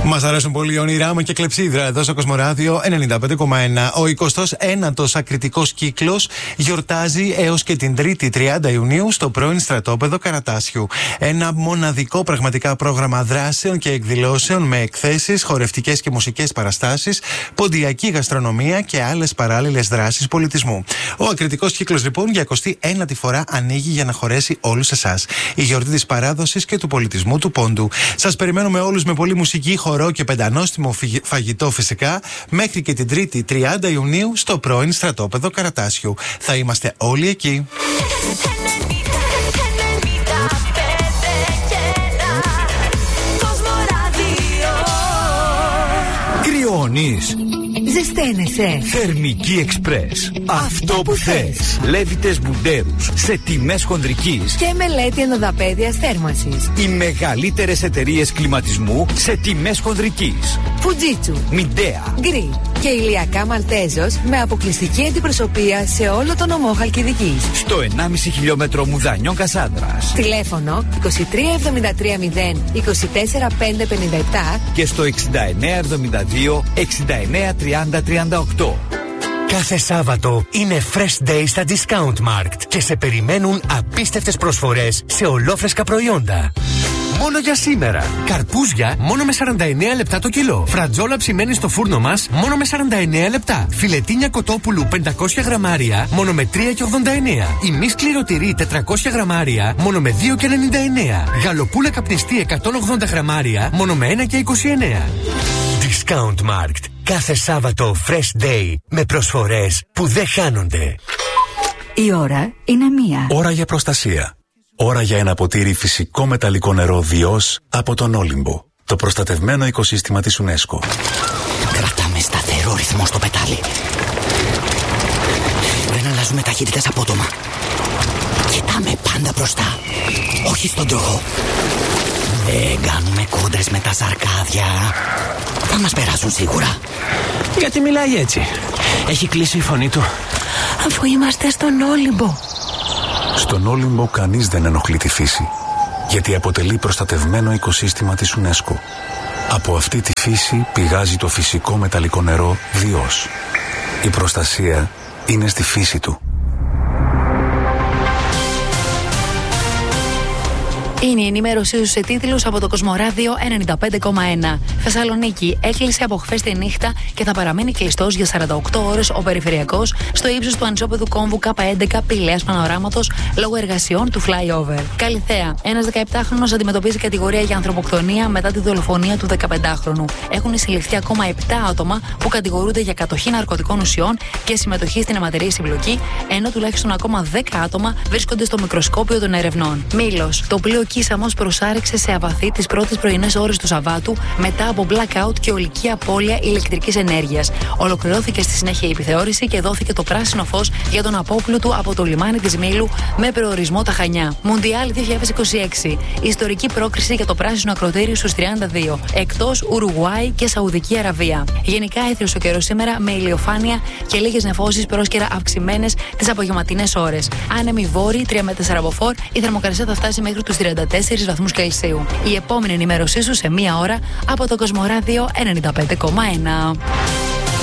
Μας αρέσουν πολύ οι όνειρά μου και κλεψίδρα εδώ στο Κοσμοράδιο 95,1. Ο 29ος ακριτικός κύκλος γιορτάζει έως και την 3η 30 Ιουνίου στο πρώην στρατόπεδο Καρατάσιου. Ένα μοναδικό πραγματικά πρόγραμμα δράσεων και εκδηλώσεων με εκθέσεις, χορευτικές και μουσικές παραστάσεις, ποντιακή γαστρονομία και άλλες παράλληλες δράσεις πολιτισμού. Ο ακριτικός κύκλος λοιπόν για 21η φορά ανοίγει για να χωρέσει όλους εσάς. Η γιορτή της παράδοσης και του πολιτισμού του Πόντου. Σας περιμένουμε όλους με πολύ μουσική, χορό και πεντανόστιμο φαγητό φυσικά μέχρι και την 3η 30 Ιουνίου στο πρώην στρατόπεδο Καρατάσιου. Θα είμαστε όλοι εκεί. Κρυώνεις. Ζεσταίνεσαι. Θερμική Εξπρές. Αυτό που θες. Λέβητες Μπουντέρους σε τιμές χονδρικής. Και μελέτη ενδοδαπέδιας θέρμανσης. Οι μεγαλύτερες εταιρείες κλιματισμού σε τιμές χονδρικής. Φουτζίτσου, Μιντέα, Γκρι και ηλιακά Μαλτέζος με αποκλειστική αντιπροσωπεία σε όλο τον ομό Χαλκιδικής. Στο 1,5 χιλιόμετρο Μουδανιών Κασάνδρας. Τηλέφωνο 23730 24557 και στο 6972 693038. Κάθε Σάββατο είναι Fresh Day στα Discount Markt και σε περιμένουν απίστευτες προσφορές σε ολόφρεσκα προϊόντα. Μόνο για σήμερα. Καρπούζια μόνο με 49 λεπτά το κιλό. Φρατζόλα ψημένη στο φούρνο μας μόνο με 49 λεπτά. Φιλετίνια κοτόπουλου 500 γραμμάρια μόνο με 3,89. Ημί σκληροτηρί 400 γραμμάρια μόνο με 2,99. Γαλοπούλα καπνιστή 180 γραμμάρια μόνο με 1,29. Discount Markt. Κάθε Σάββατο Fresh Day με προσφορές που δεν χάνονται. Η ώρα είναι 1. Ώρα για προστασία. Ώρα για ένα ποτήρι φυσικό μεταλλικό νερό Διός από τον Όλυμπο. Το προστατευμένο οικοσύστημα της UNESCO. Κρατάμε σταθερό ρυθμό στο πετάλι. Δεν αλλάζουμε ταχύτητες απότομα. Κοιτάμε πάντα μπροστά. Όχι στον τροχό. Δεν κάνουμε κόντρες με τα σαρκάδια. Θα μας περάσουν σίγουρα. Γιατί μιλάει έτσι? Έχει κλείσει η φωνή του. Αφού είμαστε στον Όλυμπο. Στον Όλυμπο κανείς δεν ενοχλεί τη φύση, γιατί αποτελεί προστατευμένο οικοσύστημα της UNESCO. Από αυτή τη φύση πηγάζει το φυσικό μεταλλικό νερό Διός. Η προστασία είναι στη φύση του. Είναι η ενημέρωσή σου σε τίτλους από το Κοσμοράδιο 95,1. Θεσσαλονίκη έκλεισε από χθες τη νύχτα και θα παραμείνει κλειστός για 48 ώρες ο περιφερειακός στο ύψος του ανισόπεδου κόμβου K11 Πηλαίας Πανοράματος λόγω εργασιών του flyover. Καλιθέα. Ένας 17χρονος αντιμετωπίζει κατηγορία για ανθρωποκτονία μετά τη δολοφονία του 15χρονου. Έχουν συλληφθεί ακόμα 7 άτομα που κατηγορούνται για κατοχή ναρκωτικών ουσιών και συμμετοχή στην αιματερή συμπλοκή, ενώ τουλάχιστον ακόμα 10 άτομα βρίσκονται στο μικροσκόπιο των ερευνών. Μήλος. Το πλοίο Κίσαμος προσάρεξε σε αβαθή τις πρώτες πρωινές ώρες του Σαββάτου μετά από blackout και ολική απώλεια ηλεκτρικής ενέργειας. Ολοκληρώθηκε στη συνέχεια η επιθεώρηση και δόθηκε το πράσινο φως για τον απόπλουτο από το λιμάνι της Μήλου με προορισμό τα Χανιά. Μουντιάλ 2026. Ιστορική πρόκριση για το πράσινο ακροτήριο στους 32. Εκτός Ουρουγουάη και Σαουδική Αραβία. Γενικά έθριος ο καιρός σήμερα με ηλιοφάνεια και λίγες νεφώσεις πρόσκαιρα αυξημένες τις απογευματινές ώρες. Άνεμοι βόρειοι 3 με 4 μποφόρ, η θερμοκρασία θα φτάσει μέχρι τους 34 βαθμούς Κελσίου. Η επόμενη ενημέρωσή σου σε 1 ώρα από το Κοσμοράδιο 95,1.